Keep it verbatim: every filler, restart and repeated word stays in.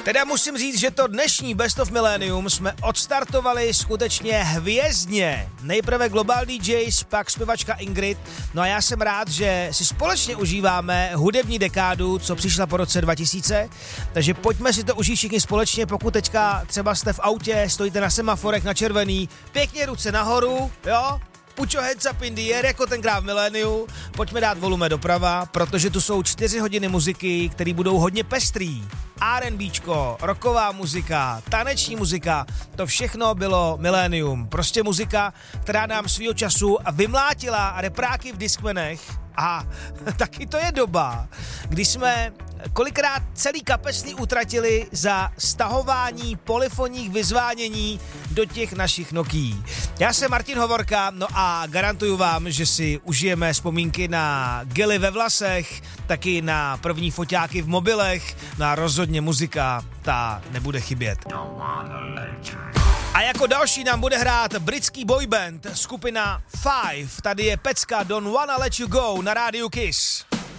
Teda musím říct, že to dnešní Best of Millennium jsme odstartovali skutečně hvězdně. Nejprve Global D Js, pak zpěvačka Ingrid. No a já jsem rád, že si společně užíváme hudební dekádu, co přišla po roce dva tisíce. Takže pojďme si to užít všichni společně, pokud teďka třeba jste v autě, stojíte na semaforech na červený, pěkně ruce nahoru, jo? Put your hands up in the air, jako tenkrát v miléniu. Pojďme dát volume doprava, protože tu jsou čtyři hodiny muziky, které budou hodně pestrý. R and Bčko, rocková muzika, taneční muzika, to všechno bylo milénium. Prostě muzika, která nám svýho času vymlátila repráky v diskmenech. A taky to je doba, kdy jsme kolikrát celý kapesný utratili za stahování polyfonních vyzvánění do těch našich Nokií. Já jsem Martin Hovorka, no a garantuju vám, že si užijeme vzpomínky na gely ve vlasech, taky na první foťáky v mobilech, no a rozhodně muzika, ta nebude chybět. A jako další nám bude hrát britský boyband skupina Five. Tady je pecka Don't Wanna Let You Go na rádiu Kiss.